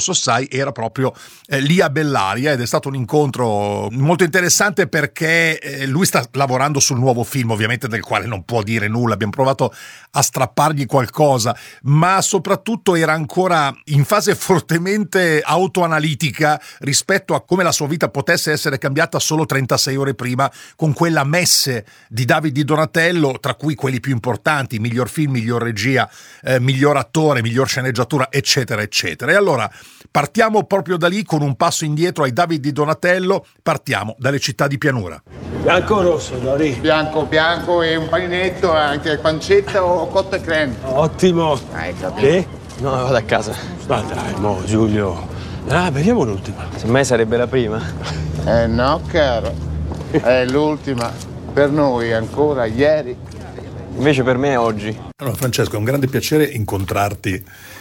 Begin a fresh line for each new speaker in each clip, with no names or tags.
so sai, era proprio lì a Bellaria, ed è stato un incontro molto interessante perché lui sta lavorando sul nuovo film, ovviamente del quale non può dire nulla, abbiamo provato a strappargli qualcosa, ma soprattutto era ancora in fase fortemente autoanalitica rispetto a come la sua vita potesse essere cambiata solo 36 ore prima con quella messe di David Di Donatello, tra cui quelli più importanti: miglior film, miglior regia, miglior attore, miglior sceneggiatura, eccetera eccetera. E allora partiamo proprio da lì, con un passo indietro ai David Di Donatello, partiamo dalle città di pianura.
Bianco o rosso, Dori?
Bianco e un paninetto, anche pancetta o cotto e creme.
Ottimo.
Hai capito?
Che?
No, vado a casa.
Ma dai, mo, Giulio. Beviamo l'ultima.
Semmai sarebbe la prima.
No, caro. È l'ultima. Per noi ancora ieri.
Invece per me è oggi.
Allora Francesco, è un grande piacere incontrarti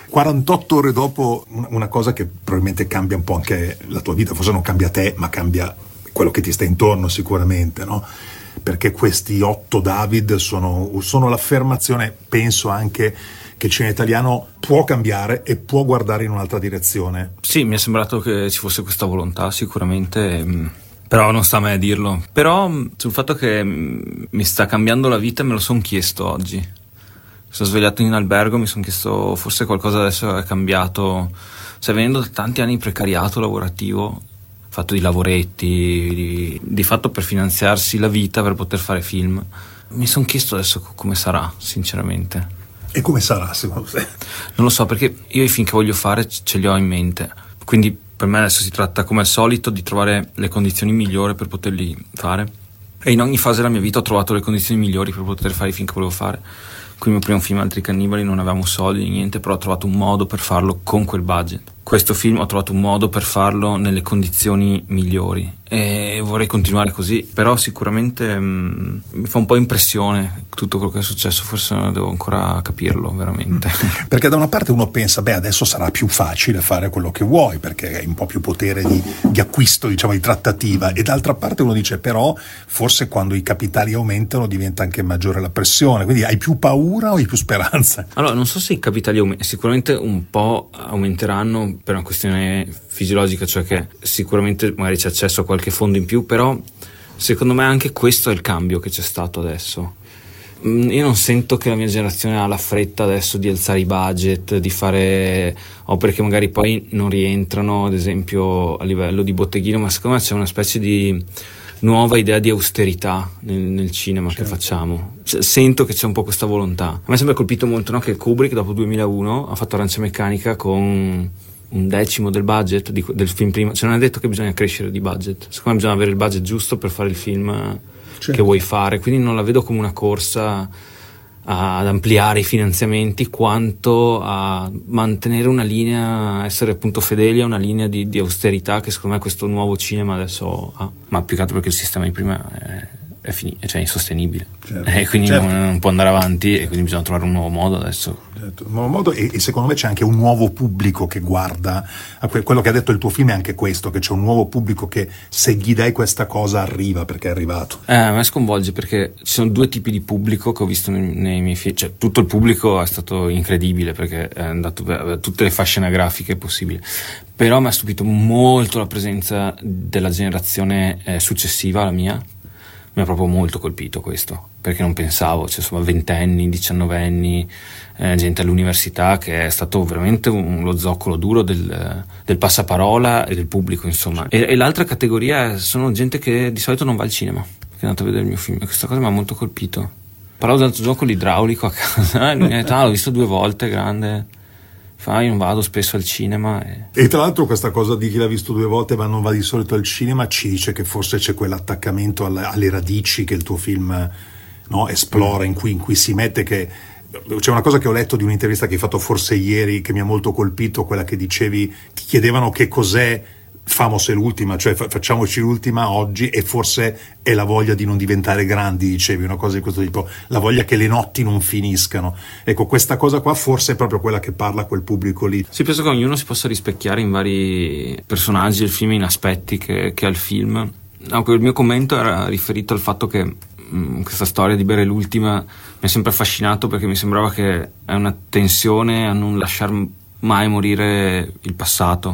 48 ore dopo una cosa che probabilmente cambia un po' anche la tua vita, forse non cambia te, ma cambia quello che ti sta intorno sicuramente, no? Perché questi 8 David sono l'affermazione, penso anche, che il cinema italiano può cambiare e può guardare in un'altra direzione.
Sì, mi è sembrato che ci fosse questa volontà sicuramente, però non sta a me a dirlo. Però sul fatto che mi sta cambiando la vita me lo sono chiesto oggi. Sono svegliato in albergo, mi sono chiesto forse qualcosa adesso è cambiato. Stai venendo da tanti anni di precariato lavorativo, fatto di lavoretti, di fatto per finanziarsi la vita, per poter fare film. Mi sono chiesto adesso come sarà, sinceramente.
E come sarà secondo te?
Non lo so, perché io i film che voglio fare ce li ho in mente, quindi per me adesso si tratta, come al solito, di trovare le condizioni migliori per poterli fare, e in ogni fase della mia vita ho trovato le condizioni migliori per poter fare i film che volevo fare. Qui il mio primo film, Altri Cannibali, non avevamo soldi, niente, però ho trovato un modo per farlo con quel budget. Questo film ho trovato un modo per farlo nelle condizioni migliori e vorrei continuare così, però sicuramente mi fa un po' impressione tutto quello che è successo, forse devo ancora capirlo veramente.
Perché da una parte uno pensa, adesso sarà più facile fare quello che vuoi perché hai un po' più potere di acquisto, diciamo, di trattativa, e d'altra parte uno dice però forse quando i capitali aumentano diventa anche maggiore la pressione, quindi hai più paura o hai più speranza?
Allora, non so se i capitali sicuramente un po' aumenteranno per una questione fisiologica, cioè che sicuramente magari c'è accesso a qualche fondo in più, però secondo me anche questo è il cambio che c'è stato adesso. Io non sento che la mia generazione ha la fretta adesso di alzare i budget, di fare opere che magari poi non rientrano, ad esempio a livello di botteghino, ma secondo me c'è una specie di nuova idea di austerità nel cinema, certo, che facciamo. Sento che c'è un po' questa volontà. A me è sempre colpito molto, no, che Kubrick dopo 2001 ha fatto Arancia Meccanica con 1/10 del budget del film prima. Cioè non è detto che bisogna crescere di budget, secondo me bisogna avere il budget giusto per fare il film, certo, che vuoi fare, quindi non la vedo come una corsa ad ampliare i finanziamenti quanto a mantenere una linea, essere appunto fedeli a una linea di austerità che secondo me questo nuovo cinema adesso ha, ma più che altro perché il sistema di prima è finito, cioè è insostenibile, certo, e quindi certo, non può andare avanti, e quindi bisogna trovare un nuovo modo adesso.
Certo, un nuovo modo, e secondo me c'è anche un nuovo pubblico che guarda a quello che ha detto il tuo film, è anche questo, che c'è un nuovo pubblico che se gli dai questa cosa arriva, perché è arrivato.
A me sconvolge perché ci sono due tipi di pubblico che ho visto nei miei film, cioè tutto il pubblico è stato incredibile perché è andato per tutte le fasce anagrafiche possibili, però mi ha stupito molto la presenza della generazione successiva alla mia. Mi ha proprio molto colpito questo, perché non pensavo, cioè insomma 20enni, 19enni, gente all'università, che è stato veramente lo zoccolo duro del passaparola e del pubblico, insomma. E l'altra categoria sono gente che di solito non va al cinema, che è andata a vedere il mio film, e questa cosa mi ha molto colpito. Parlavo dell'altro gioco, l'idraulico, a casa, e lui mi ha detto, l'ho visto 2 volte, grande. Io non vado spesso al cinema.
E tra l'altro questa cosa di chi l'ha visto 2 volte ma non va di solito al cinema ci dice che forse c'è quell'attaccamento alle radici che il tuo film, no, esplora, in cui si mette. Che c'è una cosa che ho letto di un'intervista che hai fatto forse ieri che mi ha molto colpito, quella che dicevi, ti chiedevano che cos'è Famos è l'ultima, cioè facciamoci l'ultima oggi, e forse è la voglia di non diventare grandi, dicevi, una cosa di questo tipo, la voglia che le notti non finiscano. Ecco, questa cosa qua forse è proprio quella che parla a quel pubblico lì.
Sì, penso che ognuno si possa rispecchiare in vari personaggi del film, in aspetti che ha il film. No, il mio commento era riferito al fatto che questa storia di bere l'ultima mi ha sempre affascinato, perché mi sembrava che è una tensione a non lasciar mai morire il passato.